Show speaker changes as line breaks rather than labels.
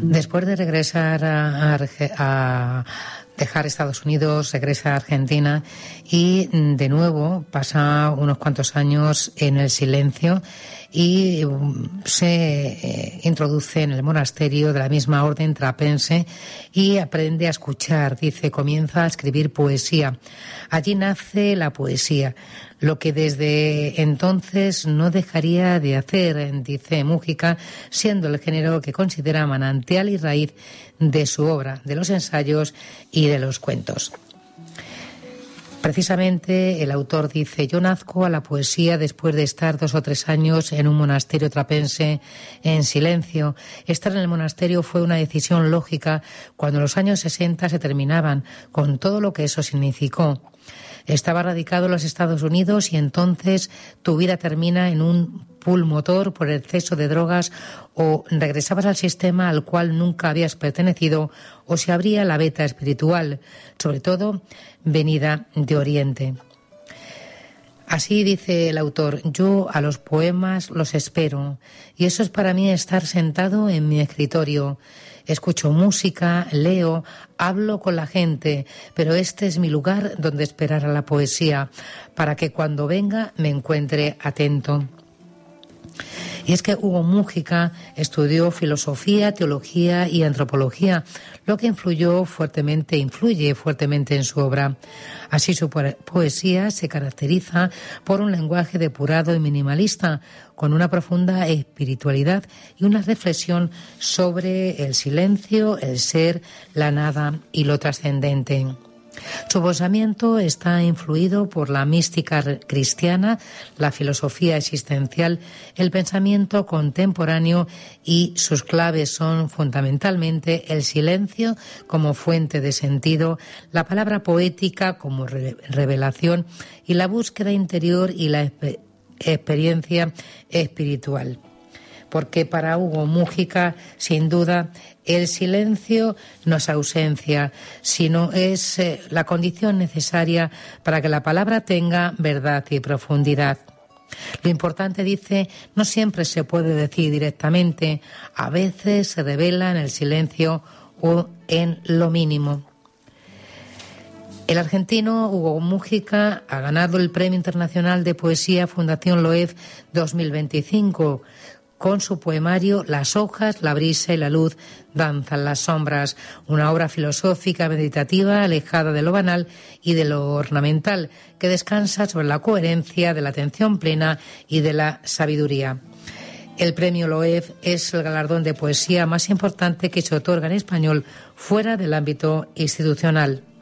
Después de regresar a dejar Estados Unidos, regresa a Argentina y de nuevo pasa unos cuantos años en el silencio y se introduce en el monasterio de la misma orden trapense y aprende a escuchar. Dice, comienza a escribir poesía. Allí nace la poesía, lo que desde entonces no dejaría de hacer, dice Múgica, siendo el género que considera manantial y raíz de su obra, de los ensayos y de los cuentos. Precisamente el autor dice, yo nazco a la poesía después de estar 2 o 3 años en un monasterio trapense en silencio. Estar en el monasterio fue una decisión lógica cuando los años 60 se terminaban, con todo lo que eso significó. Estaba radicado en los Estados Unidos y entonces tu vida termina en un pulmotor por exceso de drogas, o regresabas al sistema al cual nunca habías pertenecido, o se abría la veta espiritual, sobre todo venida de Oriente. Así dice el autor, yo a los poemas los espero, y eso es para mí estar sentado en mi escritorio. Escucho música, leo, hablo con la gente, pero este es mi lugar donde esperar a la poesía, para que cuando venga me encuentre atento. Y es que Hugo Múgica estudió filosofía, teología y antropología, lo que influye fuertemente en su obra. Así su poesía se caracteriza por un lenguaje depurado y minimalista, con una profunda espiritualidad y una reflexión sobre el silencio, el ser, la nada y lo trascendente. Su pensamiento está influido por la mística cristiana, la filosofía existencial, el pensamiento contemporáneo, y sus claves son fundamentalmente el silencio como fuente de sentido, la palabra poética como revelación y la búsqueda interior y la experiencia espiritual. Porque para Hugo Múgica, sin duda, el silencio no es ausencia, sino es la condición necesaria para que la palabra tenga verdad y profundidad. Lo importante, dice, no siempre se puede decir directamente, a veces se revela en el silencio o en lo mínimo. El argentino Hugo Múgica ha ganado el Premio Internacional de Poesía Fundación Loew 2025, con su poemario Las hojas, la brisa y la luz danzan las sombras, una obra filosófica meditativa alejada de lo banal y de lo ornamental, que descansa sobre la coherencia de la atención plena y de la sabiduría. El premio Loew es el galardón de poesía más importante que se otorga en español fuera del ámbito institucional.